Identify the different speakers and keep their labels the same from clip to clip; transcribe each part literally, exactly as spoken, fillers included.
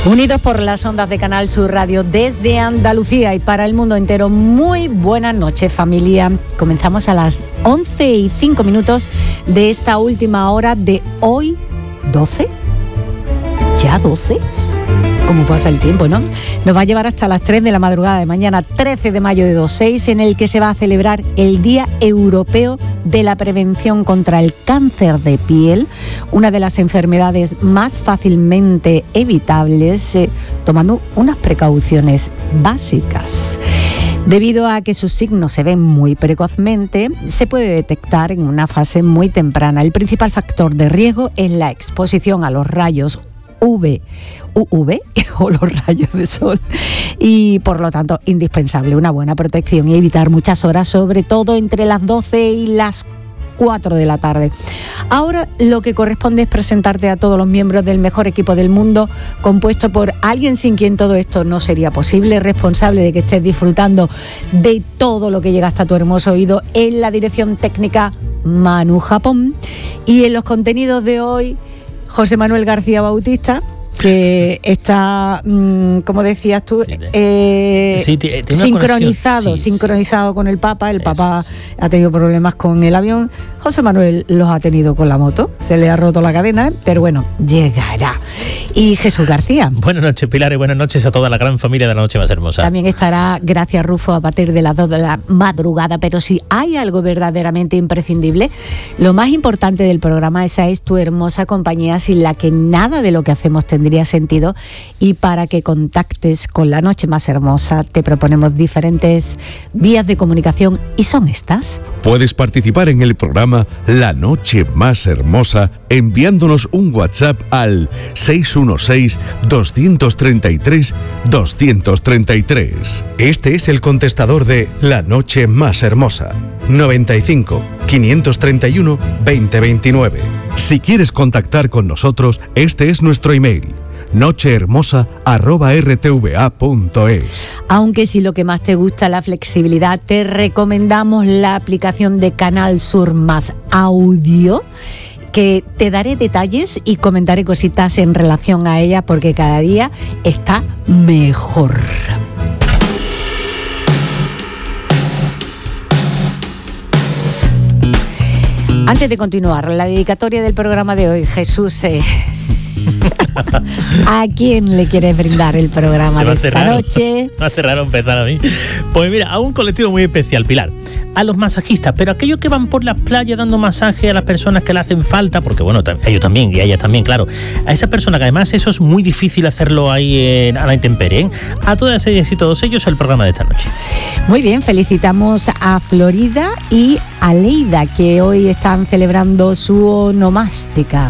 Speaker 1: Unidos por las ondas de Canal Sur Radio desde Andalucía y para el mundo entero, muy buenas noches, familia. Comenzamos a las once y cinco minutos de esta última hora de hoy, doce, ya doce. Cómo pasa el tiempo, ¿no? Nos va a llevar hasta las tres de la madrugada de mañana, trece de mayo de dos mil seis, en el que se va a celebrar el Día Europeo de la Prevención contra el Cáncer de Piel, una de las enfermedades más fácilmente evitables, eh, tomando unas precauciones básicas. Debido a que sus signos se ven muy precozmente, se puede detectar en una fase muy temprana. El principal factor de riesgo es la exposición a los rayos U V, U V o los rayos de sol, y por lo tanto indispensable una buena protección y evitar muchas horas, sobre todo entre las doce y las cuatro de la tarde. Ahora lo que corresponde es presentarte a todos los miembros del mejor equipo del mundo, compuesto por alguien sin quien todo esto no sería posible, responsable de que estés disfrutando de todo lo que llega hasta tu hermoso oído. En la dirección técnica, Manu Japón, y en los contenidos de hoy, José Manuel García Bautista, que está, mmm, como decías tú, sí, eh, sí, t- sincronizado, sí, sincronizado sí. con el Papa. El Eso, Papa sí. ha tenido problemas con el avión. José Manuel los ha tenido con la moto. Se le ha roto la cadena, pero bueno, llegará. Y Jesús García.
Speaker 2: Buenas noches, Pilar, y buenas noches a toda la gran familia de La Noche Más Hermosa.
Speaker 1: También estará Gracia Rufo a partir de las dos de la madrugada, pero si hay algo verdaderamente imprescindible, lo más importante del programa, esa es tu hermosa compañía, sin la que nada de lo que hacemos tendría sentido. Y para que contactes con La Noche Más Hermosa, te proponemos diferentes vías de comunicación, y son estas.
Speaker 3: Puedes participar en el programa La Noche Más Hermosa enviándonos un WhatsApp al seis uno seis, dos tres tres, dos tres tres.
Speaker 4: Este es el contestador de La Noche Más Hermosa, noventa y cinco, quinientos treinta y uno, veinte veintinueve.
Speaker 3: Si quieres contactar con nosotros, este es nuestro email: nochehermosa arroba r t v a punto es.
Speaker 1: Aunque si lo que más te gusta la flexibilidad, te recomendamos la aplicación de Canal Sur Más Audio, que te daré detalles y comentaré cositas en relación a ella, porque cada día está mejor. Antes de continuar, la dedicatoria del programa de hoy, Jesús, eh, ¿a quién le quieres brindar el programa de esta
Speaker 2: raro,
Speaker 1: noche?
Speaker 2: Me hace raro empezar a mí. Pues mira, a un colectivo muy especial, Pilar. A los masajistas, pero aquellos que van por las playas dando masaje a las personas que le hacen falta, porque bueno, ellos también, y a ellas también, claro. A esas personas que además eso es muy difícil hacerlo ahí en, a la intemperie, ¿eh? A todas ellas y todos ellos el programa de esta noche.
Speaker 1: Muy bien, felicitamos a Florida y a Leida, que hoy están celebrando su onomástica.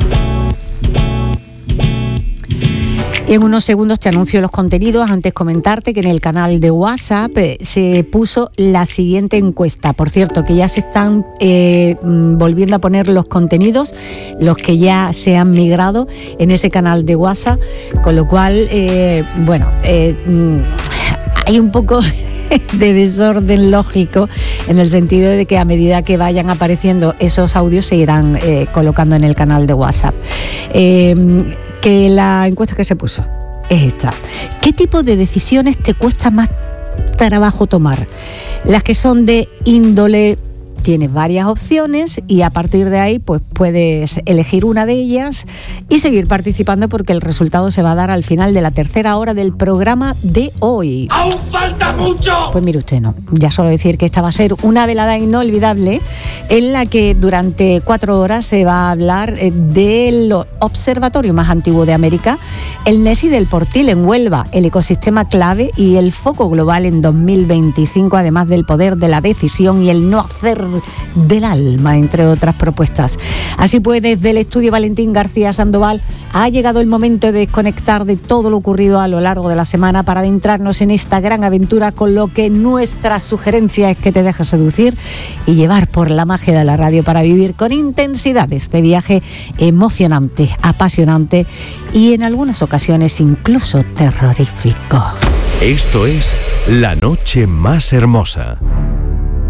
Speaker 1: En unos segundos te anuncio los contenidos. Antes comentarte que en el canal de WhatsApp eh, se puso la siguiente encuesta. Por cierto, que ya se están eh, volviendo a poner los contenidos, los que ya se han migrado en ese canal de WhatsApp, con lo cual, eh, bueno, eh, hay un poco de desorden lógico, en el sentido de que a medida que vayan apareciendo esos audios se irán eh, colocando en el canal de WhatsApp. Eh, que la encuesta que se puso es esta: ¿qué tipo de decisiones te cuesta más trabajo tomar? Las que son de índole, tienes varias opciones y a partir de ahí pues puedes elegir una de ellas y seguir participando, porque el resultado se va a dar al final de la tercera hora del programa de hoy.
Speaker 5: ¡Aún falta mucho!
Speaker 1: Pues mire usted, no, ya solo decir que esta va a ser una velada inolvidable en la que durante cuatro horas se va a hablar del observatorio más antiguo de América, el Nesí del Portil en Huelva, el ecosistema clave y el foco global en dos mil veinticinco, además del poder de la decisión y el no hacer del alma, entre otras propuestas. Así pues, desde el estudio Valentín García Sandoval ha llegado el momento de desconectar de todo lo ocurrido a lo largo de la semana para adentrarnos en esta gran aventura, con lo que nuestra sugerencia es que te dejes seducir y llevar por la magia de la radio para vivir con intensidad este viaje emocionante, apasionante y en algunas ocasiones incluso terrorífico.
Speaker 3: Esto es La Noche Más Hermosa.